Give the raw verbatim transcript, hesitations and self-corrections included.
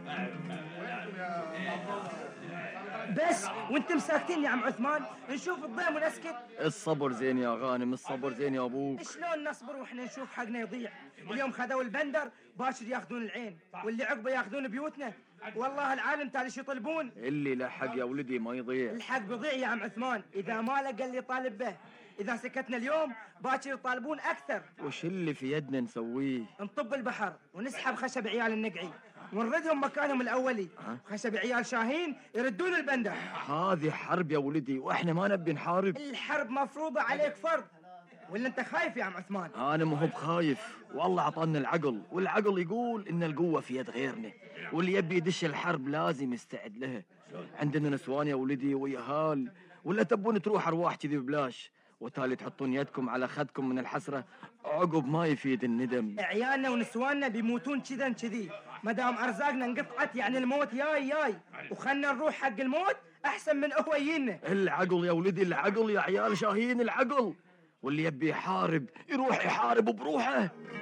بس وانتم ساكتين يا عم عثمان، نشوف الضيم ونسكت. الصبر زين يا غانم، الصبر زين يا ابوك. شلون نصبر واحنا نشوف حقنا يضيع؟ اليوم خذوا البندر، باكر ياخذون العين، واللي عقبه ياخذون بيوتنا. والله العالم تالي شو يطلبون. اللي له حق يا ولدي ما يضيع. الحق بيضيع يا عم عثمان، اذا ما لقى اللي طالب به. اذا سكتنا اليوم باكر يطالبون اكثر. وش اللي في يدنا نسويه؟ نطب البحر ونسحب خشب عيال النقعي ونردهم مكانهم الاولي. خشب عيال شاهين يردون البندر. هذه حرب يا ولدي واحنا ما نبي نحارب. الحرب مفروضه عليك فرض، ولا انت خايف يا عم عثمان؟ انا مو بخايف، والله عطانا العقل، والعقل يقول ان القوه في يد غيرنا، واللي يبي يدش الحرب لازم يستعد لها. عندنا نسوان يا ولدي ويهال، ولا تبون تروح ارواح كذي ببلاش وتالي تحطون يدكم على خدكم من الحسره عقب ما يفيد الندم. عيالنا ونسواننا بيموتون كذا كذي، ما دام ارزاقنا انقطعت يعني الموت جاي جاي، وخلنا نروح حق الموت احسن من هو يجينا. العقل يا ولدي، العقل يا عيال شاهين، العقل. واللي يبي يحارب يروح يحارب بروحه.